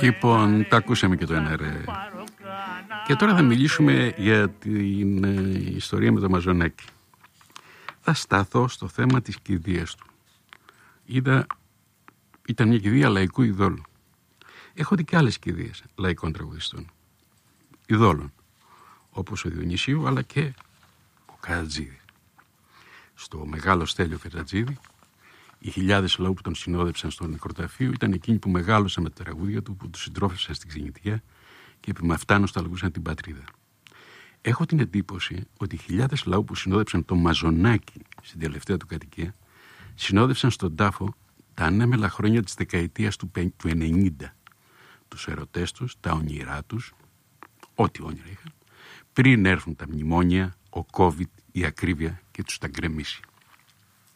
Λοιπόν, τα ακούσαμε και το ένα ρε. Και τώρα θα μιλήσουμε για την ιστορία με το Μαζονάκι. Θα σταθώ στο θέμα της κηδείας του. Ήταν μια κηδεία λαϊκού ειδόλου. Έχω δει και άλλες κηδείες λαϊκών τραγουδιστών, ειδόλων, όπως ο Διονυσίου, αλλά και ο Καρατζίδη. Στο μεγάλο Στέλιο Καρατζίδη, οι χιλιάδες λαού που τον συνόδεψαν στο νεκροταφείο ήταν εκείνοι που μεγάλωσαν με τα τραγούδια του, που του συντρόφευσαν στην ξενιτιά και που με αυτά νοσταλγούσαν την πατρίδα. Έχω την εντύπωση ότι οι χιλιάδες λαού που συνόδεψαν το Μαζονάκι στην τελευταία του κατοικία συνόδευσαν στον τάφο τα ανέμελα χρόνια της δεκαετίας του 90. Τους ερωτές τους, τα όνειρά τους, ό,τι όνειρα είχαν, πριν έρθουν τα μνημόνια, ο COVID, η ακρίβεια και τους τα γκρεμίσει.